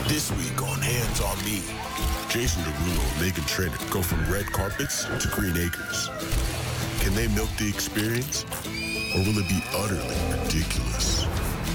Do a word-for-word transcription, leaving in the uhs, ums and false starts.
This week on Hands on Me, Jason Derulo and Megan Trainor go from red carpets to green acres. Can they milk the experience, or will it be utterly ridiculous?